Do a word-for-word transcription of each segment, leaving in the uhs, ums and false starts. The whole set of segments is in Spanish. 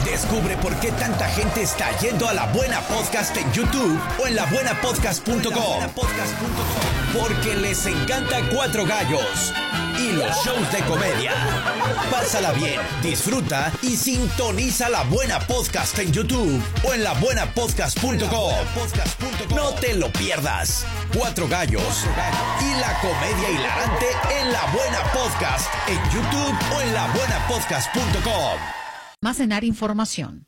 Descubre por qué tanta gente está yendo a La Buena Podcast en YouTube o en la buena podcast punto com. Porque les encanta Cuatro Gallos y los shows de comedia. Pásala bien, disfruta y sintoniza La Buena Podcast en YouTube o en la buena podcast punto com. No te lo pierdas. Cuatro Gallos y la comedia hilarante en La Buena Podcast en YouTube o en la buena podcast punto com. Almacenar información.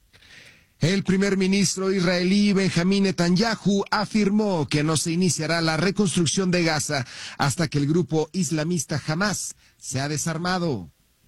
El primer ministro israelí Benjamín Netanyahu afirmó que no se iniciará la reconstrucción de Gaza hasta que el grupo islamista Hamas sea desarmado.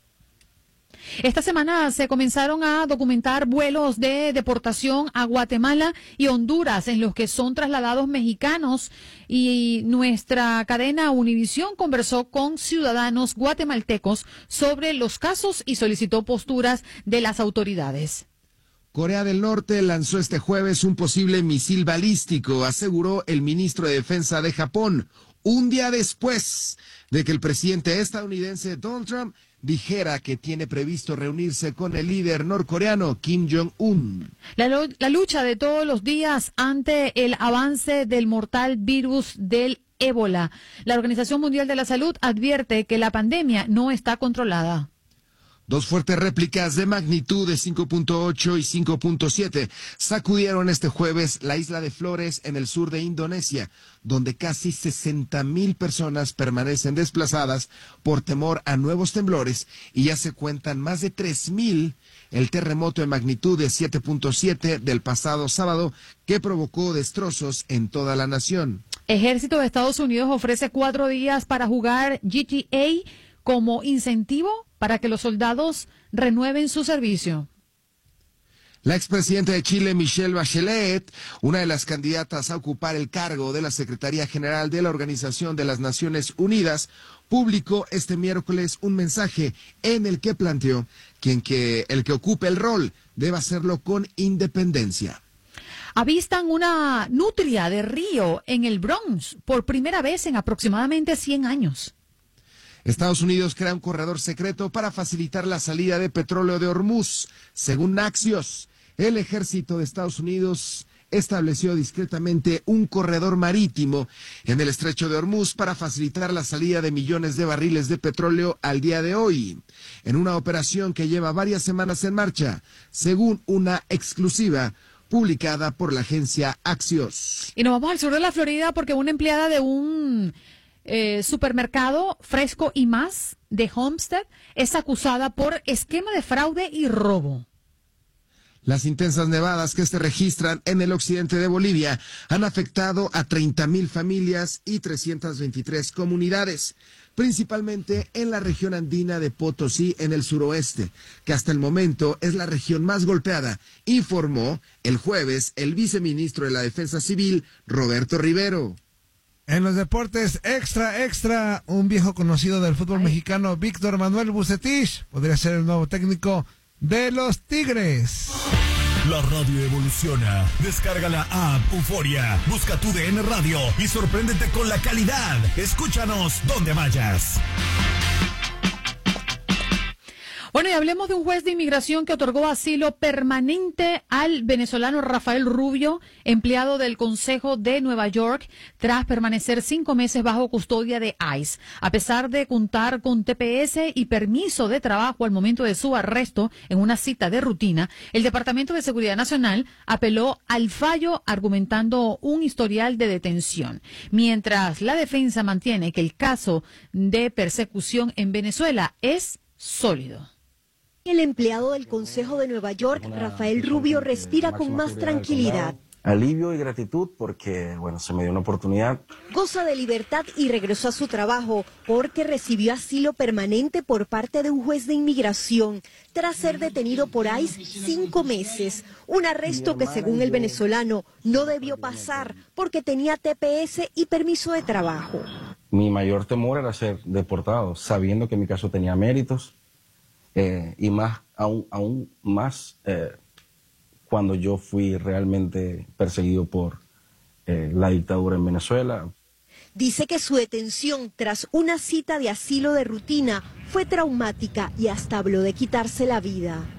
Esta semana se comenzaron a documentar vuelos de deportación a Guatemala y Honduras en los que son trasladados mexicanos, y nuestra cadena Univisión conversó con ciudadanos guatemaltecos sobre los casos y solicitó posturas de las autoridades. Corea del Norte lanzó este jueves un posible misil balístico, aseguró el ministro de Defensa de Japón, un día después de que el presidente estadounidense Donald Trump dijera que tiene previsto reunirse con el líder norcoreano Kim Jong-un. La, la lucha de todos los días ante el avance del mortal virus del ébola. La Organización Mundial de la Salud advierte que la pandemia no está controlada. Dos fuertes réplicas de magnitud de cinco punto ocho y cinco punto siete sacudieron este jueves la isla de Flores en el sur de Indonesia, donde casi sesenta mil personas permanecen desplazadas por temor a nuevos temblores y ya se cuentan más de tres mil el terremoto de magnitud de siete punto siete del pasado sábado que provocó destrozos en toda la nación. Ejército de Estados Unidos ofrece cuatro días para jugar G T A como incentivo para que los soldados renueven su servicio. La expresidenta de Chile, Michelle Bachelet, una de las candidatas a ocupar el cargo de la Secretaría General de la Organización de las Naciones Unidas, publicó este miércoles un mensaje en el que planteó que, en que el que ocupe el rol debe hacerlo con independencia. Avistan una nutria de río en el Bronx por primera vez en aproximadamente cien años. Estados Unidos crea un corredor secreto para facilitar la salida de petróleo de Hormuz. Según Axios, el ejército de Estados Unidos estableció discretamente un corredor marítimo en el estrecho de Hormuz para facilitar la salida de millones de barriles de petróleo al día de hoy, en una operación que lleva varias semanas en marcha, según una exclusiva publicada por la agencia Axios. Y nos vamos al sur de la Florida porque una empleada de un Eh, supermercado Fresco y Más de Homestead es acusada por esquema de fraude y robo. Las intensas nevadas que se registran en el occidente de Bolivia han afectado a treinta mil familias y trescientas veintitrés comunidades, principalmente en la región andina de Potosí en el suroeste, que hasta el momento es la región más golpeada, informó el jueves el viceministro de la Defensa Civil, Roberto Rivero. En los deportes extra, extra, un viejo conocido del fútbol Ay. mexicano, Víctor Manuel Bucetich, podría ser el nuevo técnico de los Tigres. La radio evoluciona. Descarga la app Euforia, busca tu D N Radio y sorpréndete con la calidad. Escúchanos donde vayas. Bueno, y hablemos de un juez de inmigración que otorgó asilo permanente al venezolano Rafael Rubio, empleado del Consejo de Nueva York, tras permanecer cinco meses bajo custodia de ICE. A pesar de contar con T P S y permiso de trabajo al momento de su arresto en una cita de rutina, el Departamento de Seguridad Nacional apeló al fallo argumentando un historial de detención, mientras la defensa mantiene que el caso de persecución en Venezuela es sólido. El empleado del Consejo de Nueva York, Rafael Rubio, respira con más tranquilidad. Alivio y gratitud porque, bueno, se me dio una oportunidad. Goza de libertad y regresó a su trabajo porque recibió asilo permanente por parte de un juez de inmigración tras ser detenido por ICE cinco meses. Un arresto que, según el venezolano, no debió pasar porque tenía T P S y permiso de trabajo. Mi mayor temor era ser deportado, sabiendo que mi caso tenía méritos. Eh, y más, aún, aún más eh, cuando yo fui realmente perseguido por eh, la dictadura en Venezuela. Dice que su detención tras una cita de asilo de rutina fue traumática y hasta habló de quitarse la vida.